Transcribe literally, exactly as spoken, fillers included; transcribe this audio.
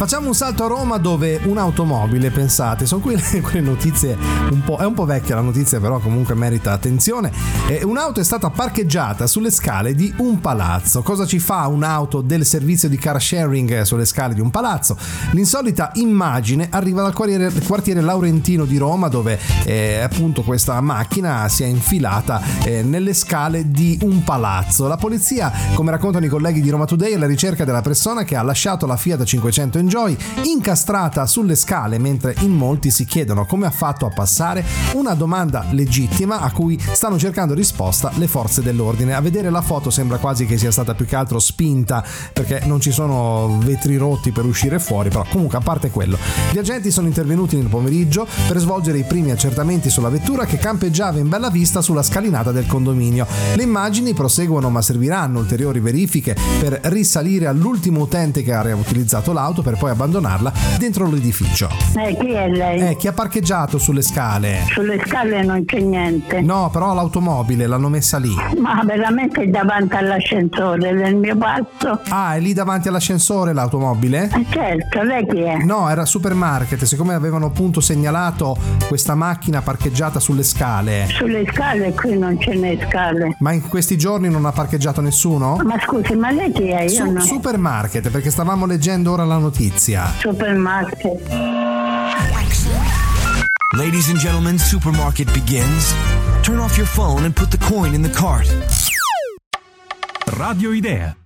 Facciamo un salto a Roma, dove un'automobile, pensate, sono quelle, quelle notizie un po', è un po' vecchia la notizia, però comunque merita attenzione. Eh, un'auto è stata parcheggiata sulle scale di un palazzo. Cosa ci fa un'auto del servizio di car sharing sulle scale di un palazzo? L'insolita immagine arriva dal quartiere, quartiere Laurentino di Roma, dove eh, appunto questa macchina si è infilata eh, nelle scale di un palazzo. La polizia, come raccontano i colleghi di Roma Today, è alla ricerca della persona che ha lasciato la Fiat cinquecento Enjoy incastrata sulle scale, mentre in molti si chiedono come ha fatto a passare. Una domanda legittima a cui stanno cercando risposta le forze dell'ordine. A vedere la foto sembra quasi che sia stata più che altro spinta, perché non ci sono vetri rotti per uscire fuori, però comunque, a parte quello, gli agenti sono intervenuti nel pomeriggio per svolgere i primi accertamenti sulla vettura che campeggiava in bella vista sulla scalinata del condominio. Le immagini proseguono, ma serviranno ulteriori verifiche per risalire all'ultimo utente che ha reutilizzato l'auto per poi abbandonarla dentro l'edificio. Eh, chi è lei? Eh, chi ha parcheggiato sulle scale? Sulle scale non c'è niente. No, però l'automobile l'hanno messa lì. Ma veramente davanti all'ascensore del mio palazzo? Ah, è lì davanti all'ascensore l'automobile? Eh, certo, lei chi è? No, era supermarket, siccome avevano appunto segnalato questa macchina parcheggiata sulle scale. Sulle scale qui non ce n'è scale. Ma in questi giorni non ha parcheggiato nessuno? Ma scusi, ma lei chi è? Io Su- no. Supermarket, perché stavamo leggendo ora la notizia. Supermarket. Ladies and gentlemen, supermarket begins. Turn off your phone and put the coin in the cart. Radio Idea.